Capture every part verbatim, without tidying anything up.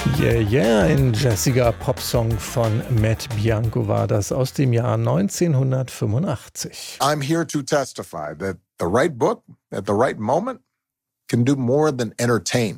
Yeah, yeah, ein jazziger Popsong von Matt Bianco war das aus dem Jahr neunzehnhundertfünfundachtzig. I'm here to testify that the right book at the right moment can do more than entertain.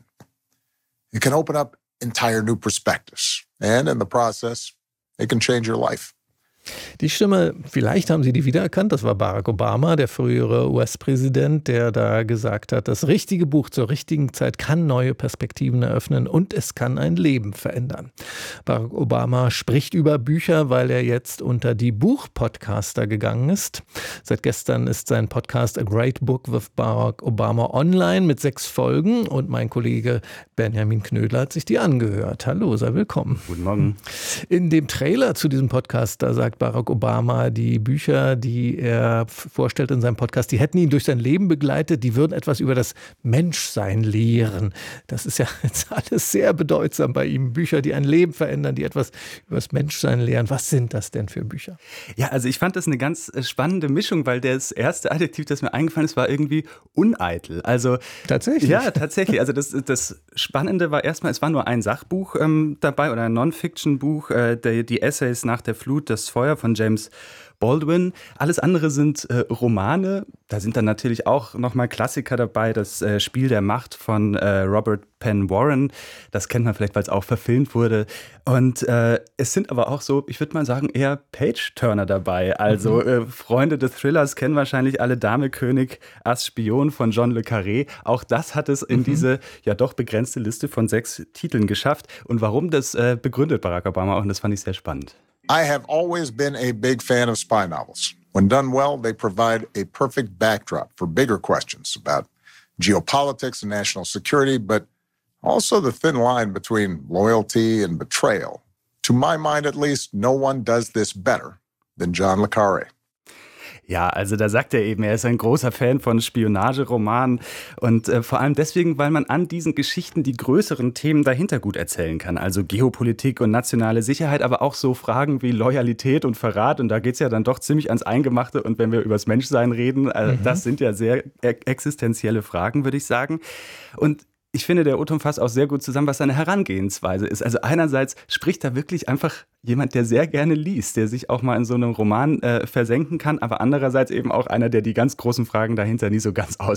It can open up entire new perspectives. And in the process, it can change your life. Die Stimme, vielleicht haben Sie die wiedererkannt, das war Barack Obama, der frühere U S-Präsident, der da gesagt hat, das richtige Buch zur richtigen Zeit kann neue Perspektiven eröffnen und es kann ein Leben verändern. Barack Obama spricht über Bücher, weil er jetzt unter die Buchpodcaster gegangen ist. Seit gestern ist sein Podcast A Great Book with Barack Obama online mit sechs Folgen und mein Kollege Benjamin Knödler hat sich die angehört. Hallo, sei willkommen. Guten Morgen. In dem Trailer zu diesem Podcast, da sagt Barack Obama, die Bücher, die er vorstellt in seinem Podcast, die hätten ihn durch sein Leben begleitet, die würden etwas über das Menschsein lehren. Das ist ja jetzt alles sehr bedeutsam bei ihm. Bücher, die ein Leben verändern, die etwas über das Menschsein lehren. Was sind das denn für Bücher? Ja, also ich fand das eine ganz spannende Mischung, weil das erste Adjektiv, das mir eingefallen ist, war irgendwie uneitel. Also tatsächlich? Ja, tatsächlich. Also das, das Spannende war erstmal, es war nur ein Sachbuch ähm, dabei oder ein Non-Fiction-Buch, äh, die, die Essays nach der Flut, das Feuer von James Baldwin. Alles andere sind äh, Romane. Da sind dann natürlich auch nochmal Klassiker dabei. Das äh, Spiel der Macht von äh, Robert Penn Warren. Das kennt man vielleicht, weil es auch verfilmt wurde. Und äh, es sind aber auch so, ich würde mal sagen, eher Page-Turner dabei. Also mhm. äh, Freunde des Thrillers kennen wahrscheinlich alle Dame, König, Ass, Spion von John le Carré. Auch das hat es in mhm. diese ja doch begrenzte Liste von sechs Titeln geschafft. Und warum, das äh, begründet Barack Obama auch. Und das fand ich sehr spannend. I have always been a big fan of spy novels. When done well, they provide a perfect backdrop for bigger questions about geopolitics and national security, but also the thin line between loyalty and betrayal. To my mind, at least, no one does this better than John le Carré. Ja, also da sagt er eben, er ist ein großer Fan von Spionageromanen und äh, vor allem deswegen, weil man an diesen Geschichten die größeren Themen dahinter gut erzählen kann. Also Geopolitik und nationale Sicherheit, aber auch so Fragen wie Loyalität und Verrat. Und da geht's ja dann doch ziemlich ans Eingemachte. Und wenn wir übers Menschsein reden, äh, mhm. das sind ja sehr existenzielle Fragen, würde ich sagen. Und ich finde, der Autor fasst auch sehr gut zusammen, was seine Herangehensweise ist. Also einerseits spricht da wirklich einfach jemand, der sehr gerne liest, der sich auch mal in so einem Roman äh, versenken kann, aber andererseits eben auch einer, der die ganz großen Fragen dahinter nie so ganz aus